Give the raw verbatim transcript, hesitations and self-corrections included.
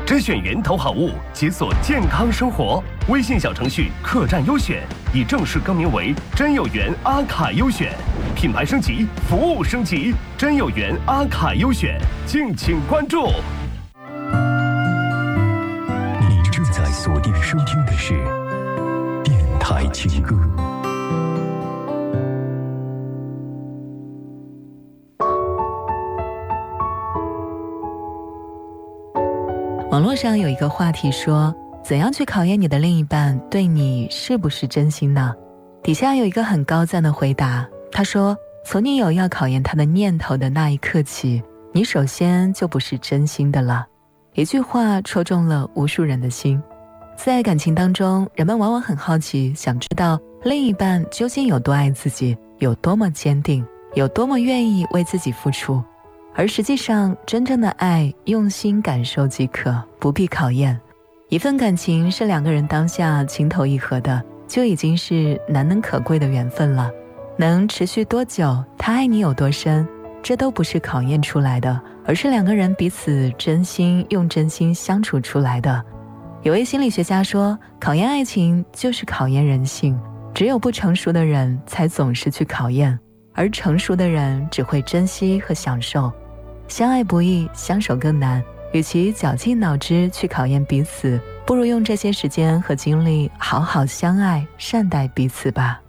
甄选源头好物，解锁健康生活。微信小程序客栈优选已正式更名为真有缘阿卡优选，品牌升级，服务升级，真有缘阿卡优选，敬请关注。 你正在锁定收听的是电台情歌。 网络上有一个话题说，怎样去考验你的另一半对你是不是真心呢？底下有一个很高赞的回答，他说，从你有要考验他的念头的那一刻起，你首先就不是真心的了。一句话戳中了无数人的心。在感情当中，人们往往很好奇，想知道另一半究竟有多爱自己，有多么坚定，有多么愿意为自己付出。而实际上，真正的爱，用心感受即可，不必考验。一份感情是两个人当下情投意合的，就已经是难能可贵的缘分了。能持续多久，他爱你有多深，这都不是考验出来的，而是两个人彼此真心用真心相处出来的。有位心理学家说，考验爱情就是考验人性，只有不成熟的人才总是去考验，而成熟的人只会珍惜和享受。相爱不易，相守更难，与其绞尽脑汁去考验彼此，不如用这些时间和精力好好相爱，善待彼此吧。